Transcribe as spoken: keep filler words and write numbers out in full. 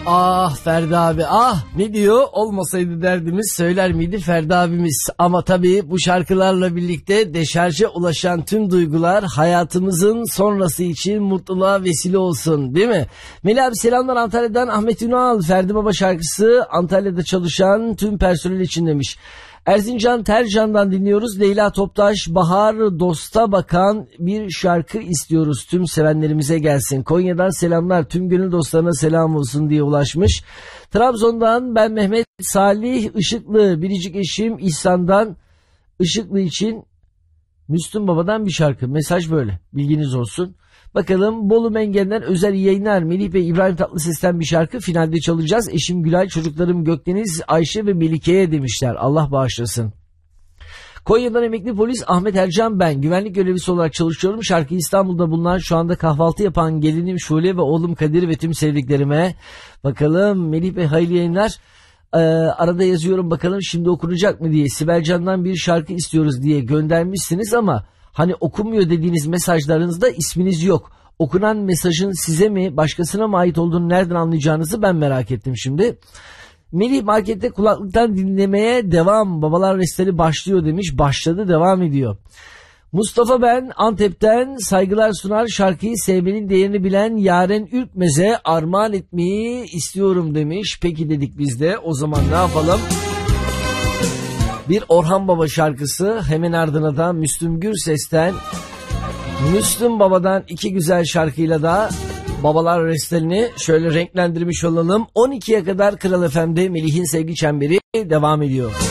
Ah Ferdi abi, ah ne diyor, olmasaydı derdimiz söyler miydi Ferdi abimiz. Ama tabii bu şarkılarla birlikte deşarja ulaşan tüm duygular hayatımızın sonrası için mutluluğa vesile olsun, değil mi? Melih abi selamlar Antalya'dan. Ahmet Ünal, Ferdi Baba şarkısı Antalya'da çalışan tüm personel için demiş. Erzincan Tercan'dan dinliyoruz. Leyla Toptaş, Bahar Dosta Bakan bir şarkı istiyoruz, tüm sevenlerimize gelsin. Konya'dan selamlar, tüm gönül dostlarına selam olsun diye ulaşmış. Trabzon'dan ben Mehmet Salih Işıklı, biricik eşim İhsan'dan Işıklı için Müslüm Baba'dan bir şarkı. Mesaj böyle, bilginiz olsun. Bakalım Bolu Mengen'den özel yayınlar. Melih Bey, İbrahim Tatlıses'ten bir şarkı finalde çalacağız. Eşim Gülay, çocuklarım Gökdeniz, Ayşe ve Melike'ye demişler. Allah bağışlasın. Konya'dan emekli polis Ahmet Ercan ben. Güvenlik görevlisi olarak çalışıyorum. Şarkıyı İstanbul'da bulunan, şu anda kahvaltı yapan gelinim Şule ve oğlum Kadir ve tüm sevdiklerime. Bakalım Melih Bey, hayırlı yayınlar. Ee, arada yazıyorum bakalım şimdi okunacak mı diye. Sibel Can'dan bir şarkı istiyoruz diye göndermişsiniz ama hani okunmuyor dediğiniz mesajlarınızda isminiz yok. Okunan mesajın size mi başkasına mı ait olduğunu nereden anlayacağınızı ben merak ettim şimdi. Melih, markette kulaklıktan dinlemeye devam. Babalar Resteli başlıyor demiş. Başladı, devam ediyor. Mustafa ben Antep'ten saygılar sunar, şarkıyı sevmenin değerini bilen Yaren Ürkmez'e armağan etmeyi istiyorum demiş. Peki dedik biz de, o zaman ne yapalım? Bir Orhan Baba şarkısı, hemen ardına da Müslüm Gürses'ten, Müslüm Baba'dan iki güzel şarkıyla da Babalar Resteli'ni şöyle renklendirmiş olalım. on ikiye kadar Kral F M'de Melih'in Sevgi Çemberi devam ediyor.